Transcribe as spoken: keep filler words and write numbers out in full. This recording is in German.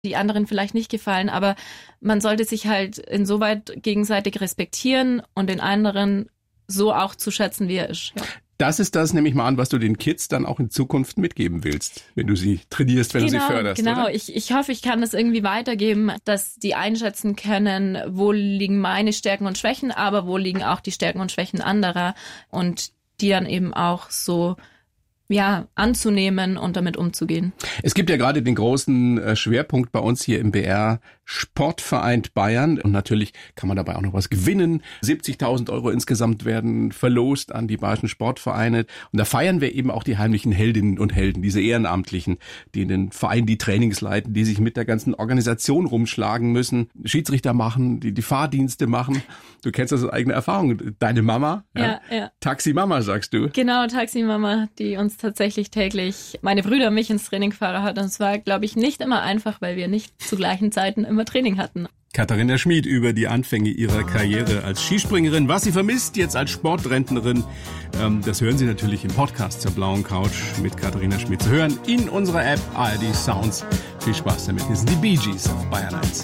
die anderen vielleicht nicht gefallen, aber man sollte sich halt insoweit gegenseitig respektieren und den anderen so auch zu schätzen, wie er ist. Ja. Das ist das, nehme ich mal an, was du den Kids dann auch in Zukunft mitgeben willst, wenn du sie trainierst, wenn genau, du sie förderst. Genau, oder? Ich, ich hoffe, ich kann das irgendwie weitergeben, dass die einschätzen können, wo liegen meine Stärken und Schwächen, aber wo liegen auch die Stärken und Schwächen anderer und die dann eben auch so ja, anzunehmen und damit umzugehen. Es gibt ja gerade den großen Schwerpunkt bei uns hier im B R Sportverein Bayern und natürlich kann man dabei auch noch was gewinnen. siebzigtausend Euro insgesamt werden verlost an die bayerischen Sportvereine und da feiern wir eben auch die heimlichen Heldinnen und Helden, diese Ehrenamtlichen, die in den Vereinen die Trainings leiten, die sich mit der ganzen Organisation rumschlagen müssen, Schiedsrichter machen, die die Fahrdienste machen. Du kennst das aus eigener Erfahrung. Deine Mama, ja, ja, ja. Taxi-Mama sagst du. Genau, Taxi-Mama, die uns tatsächlich täglich meine Brüder und mich ins Training gefahren hat. Und es war, glaube ich, nicht immer einfach, weil wir nicht zu gleichen Zeiten immer Training hatten. Katharina Schmid über die Anfänge ihrer Karriere als Skispringerin, was sie vermisst jetzt als Sportrentnerin. Ähm, das hören Sie natürlich im Podcast zur Blauen Couch mit Katharina Schmid zu hören in unserer App A R D Sounds. Viel Spaß damit. Hier sind die Bee Gees auf Bayern eins.